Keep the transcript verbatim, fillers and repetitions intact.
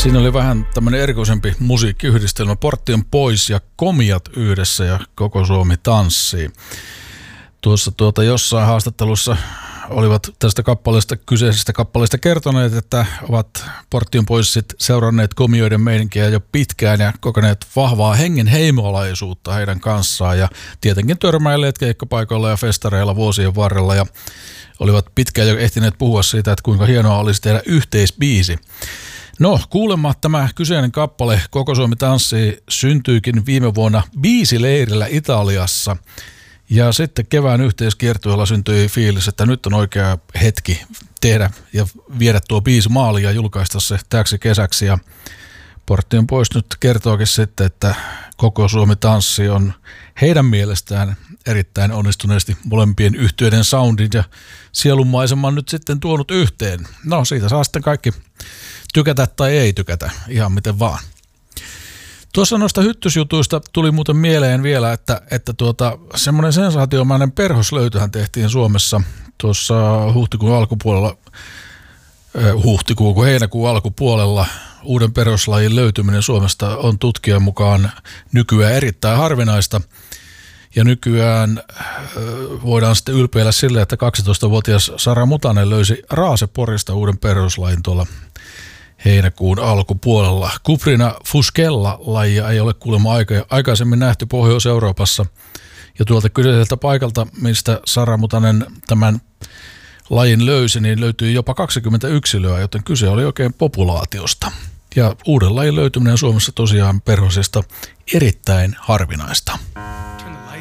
Siinä oli vähän tämmöinen erikoisempi musiikkiyhdistelmä. Portti on pois ja Komiat yhdessä ja Koko Suomi tanssii. Tuossa tuota jossain haastattelussa olivat tästä kappaleesta, kyseisestä kappaleesta kertoneet, että ovat Portti on pois sit seuranneet komioiden meininkiä jo pitkään ja kokeneet vahvaa hengen heimolaisuutta heidän kanssaan ja tietenkin törmäilleet keikkapaikoilla ja festareilla vuosien varrella ja olivat pitkään jo ehtineet puhua siitä, että kuinka hienoa olisi tehdä yhteisbiisi. No, kuulemma tämä kyseinen kappale Koko Suomi tanssii syntyikin viime vuonna biisileirillä Italiassa. Ja sitten kevään yhteiskiertueella syntyi fiilis, että nyt on oikea hetki tehdä ja viedä tuo biisi maaliin ja julkaista se täksi kesäksi. Ja Portti on pois nyt kertookin sitten, että Koko Suomi tanssi on heidän mielestään erittäin onnistuneesti molempien yhtyeiden soundin ja sielunmaiseman nyt sitten tuonut yhteen. No, siitä saa sitten kaikki tykätä tai ei tykätä, ihan miten vaan. Tuossa noista hyttysjutuista tuli muuten mieleen vielä, että, että tuota, semmoinen sensaatiomainen perhoslöytöhän tehtiin Suomessa tuossa huhtikuun alkupuolella, äh, huhtikuun kuin heinäkuun alkupuolella. Uuden perhoslajin löytyminen Suomesta on tutkijan mukaan nykyään erittäin harvinaista. Ja nykyään äh, voidaan sitten ylpeillä sille, että kaksitoistavuotias Sara Mutanen löysi Raaseporista uuden perhoslajin tuolla heinäkuun alkupuolella. Cuprina fuscella-lajia ei ole kuulemma aika, aikaisemmin nähty Pohjois-Euroopassa. Ja tuolta kyseiseltä paikalta, mistä Sara Mutanen tämän lajin löysi, niin löytyi jopa kaksikymmentä yksilöä, joten kyse oli oikein populaatiosta. Ja uuden lajin löytyminen Suomessa tosiaan perhosesta erittäin harvinaista.